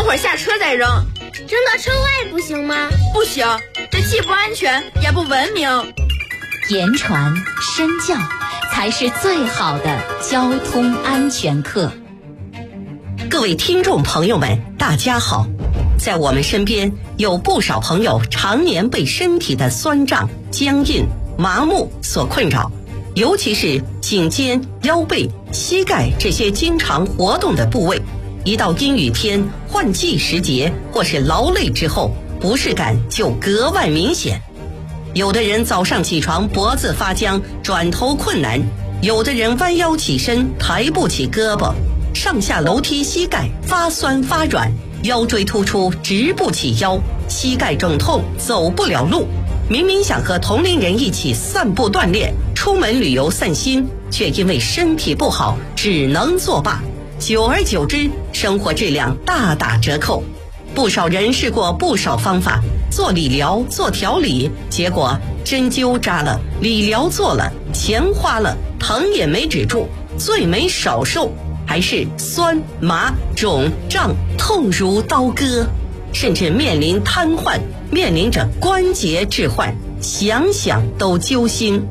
会儿下车再扔。 扔到车外不行吗？ 不行，这既不安全也不文明。 言传身教才是最好的交通安全课。 各位听众朋友们，大家好。在我们身边有不少朋友常年被身体的酸胀、僵硬、麻木所困扰，尤其是颈肩、腰背、膝盖这些经常活动的部位，一到阴雨天、换季时节或是劳累之后，不适感就格外明显。有的人早上起床脖子发僵，转头困难；有的人弯腰起身抬不起胳膊，上下楼梯膝盖发酸发软，腰椎突出直不起腰，膝盖肿痛走不了路。明明想和同龄人一起散步锻炼，出门旅游散心，却因为身体不好只能作罢。久而久之，生活质量大打折扣。不少人试过不少方法，做理疗、做调理，结果针灸扎了，理疗做了，钱花了，疼也没止住，最没少受，还是酸麻肿胀痛如刀割，甚至面临瘫痪，面临着关节置换，想想都揪心。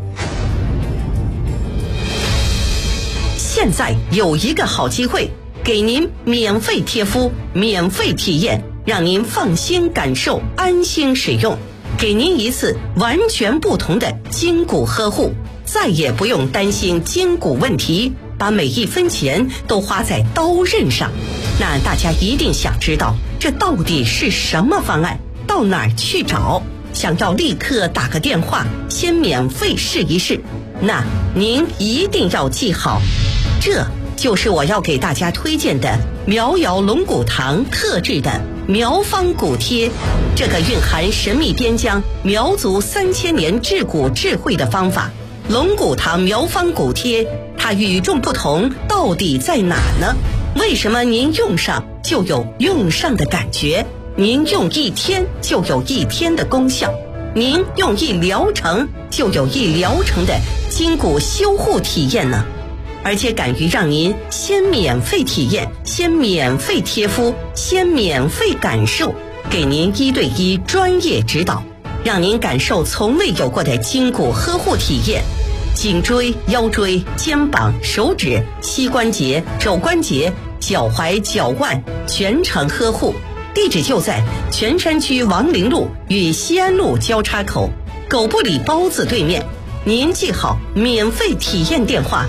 现在有一个好机会，给您免费贴敷，免费体验，让您放心感受，安心使用，给您一次完全不同的筋骨呵护，再也不用担心筋骨问题，把每一分钱都花在刀刃上。那大家一定想知道，这到底是什么方案？到哪儿去找？想要立刻打个电话，先免费试一试。那您一定要记好，这就是我要给大家推荐的苗瑶龙骨堂特制的苗方骨贴，这个蕴含神秘边疆苗族3000年治骨智慧的方法。龙骨堂苗方骨贴，它与众不同到底在哪呢？为什么您用上就有用上的感觉？您用1天就有1天的功效，您用1疗程就有1疗程的筋骨修护体验呢？而且敢于让您先免费体验，先免费贴敷，先免费感受，给您1对1专业指导，让您感受从未有过的筋骨呵护体验。颈椎、腰椎、肩膀、手指、膝关节、肘关节、脚踝、脚腕全程呵护。地址就在泉山区王陵路与西安路交叉口，狗不理包子对面。您记好免费体验电话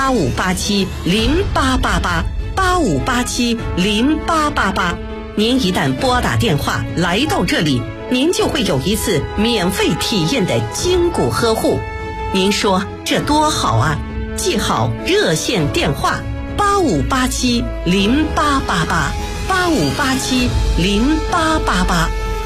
85870888，85870888。您一旦拨打电话来到这里，您就会有一次免费体验的筋骨呵护。您说这多好啊！记好热线电话85870888，85870888。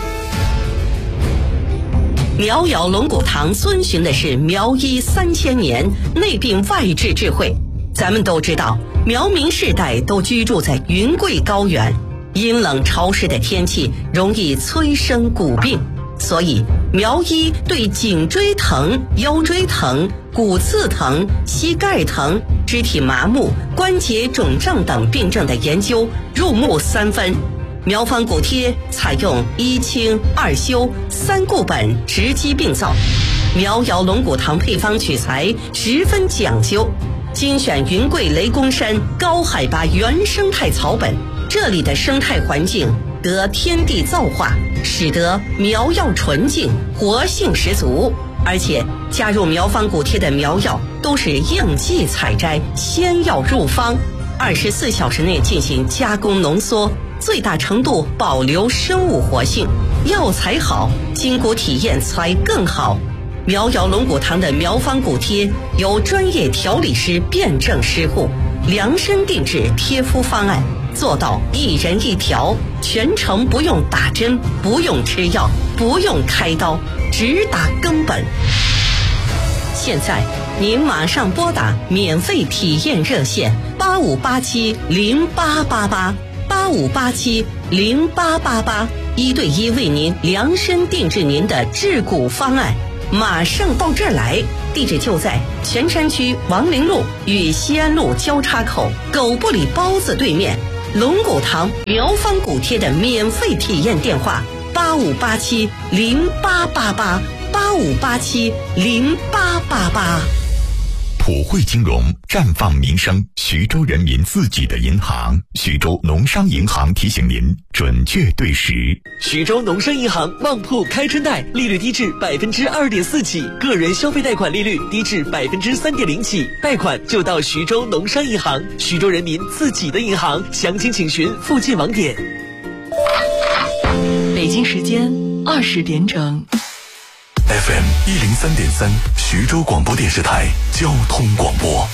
苗瑶龙骨堂遵循的是苗医3000年内病外治智慧。咱们都知道，苗民世代都居住在云贵高原，阴冷潮湿的天气容易催生骨病，所以苗医对颈椎疼、腰椎疼、骨刺疼、膝盖疼、肢体麻木、关节肿胀等病症的研究入木3分。苗方骨贴采用1清2修3固本直击病灶，苗瑶龙骨堂配方取材十分讲究，精选云贵雷公山高海拔原生态草本，这里的生态环境得天地造化，使得苗药纯净，活性十足。而且加入苗方骨贴的苗药都是应季采摘，鲜药入方，24小时内进行加工浓缩，最大程度保留生物活性。药材好，筋骨体验才更好。苗瑶龙骨堂的苗方骨贴由专业调理师辩证施护，量身定制贴敷方案，做到1人1条，全程不用打针，不用吃药，不用开刀，只打根本。现在您马上拨打免费体验热线85870888，85870888，1对1为您量身定制您的治骨方案，马上到这儿来。地址就在泉山区王陵路与西安路交叉口，狗不理包子对面。 龙骨堂苗方骨贴的免费体验电话：8587-0888，8587-0888。 普惠金融绽放民生，徐州人民自己的银行。徐州农商银行提醒您准确对时。 徐州农商银行旺铺开春贷，利率低至2.4%起，个人消费贷款利率低至3.0%起，贷款就到徐州农商银行，徐州人民自己的银行。详情请询附近网点。 北京时间20点整。 FM 103.3，徐州广播电视台交通广播。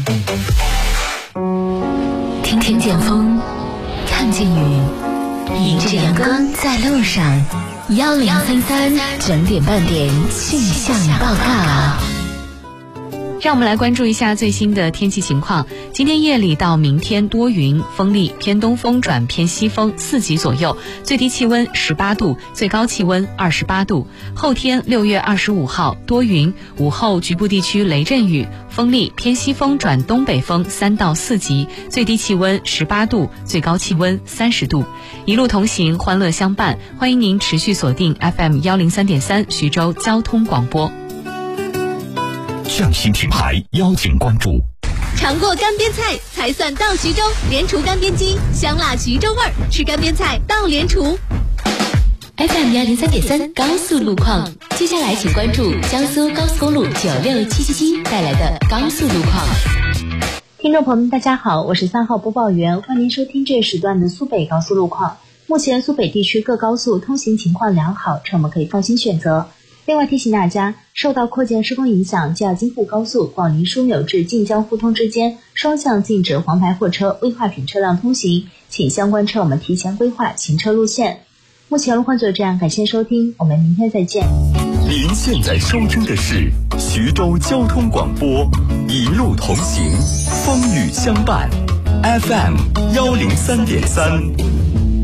听听见风，看见雨，迎着阳光在路上。1033整点半点气象报告。让我们来关注一下最新的天气情况。今天夜里到明天多云，风力偏东风转偏西风4级左右，最低气温18度，最高气温28度。后天6月25号多云，午后局部地区雷阵雨，风力偏西风转东北风3到4级，最低气温18度，最高气温30度。一路同行，欢乐相伴，欢迎您持续锁定 FM 103.3徐州交通广播。 匠心品牌邀请关注。 尝过干煸菜才算到徐州，联厨干煸机，香辣徐州味儿，吃干煸菜到联厨。 FM 103.3高速路况，接下来请关注江苏高速公路96777带来的高速路况。 听众朋友们，大家好，我是3号播报员，欢迎收听这时段的苏北高速路况。目前苏北地区各高速通行情况良好，车们可以放心选择。另外提醒大家，受到扩建施工影响，京津沪高速广陵枢纽至晋江互通之间双向禁止黄牌货车、危化品车辆通行，请相关车们提前规划行车路线。目前路况就这样，感谢收听，我们明天再见。 您现在收听的是徐州交通广播，一路同行，风雨相伴， FM 103.3。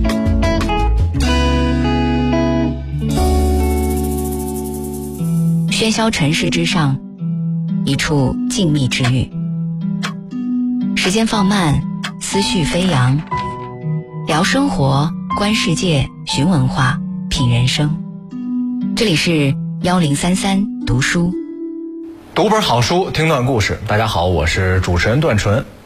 喧嚣尘世之上，一处静谧之域。时间放慢，思绪飞扬，聊生活，观世界，寻文化，品人生。这里是1033读书， 读本好书，听段故事。大家好，我是主持人段纯。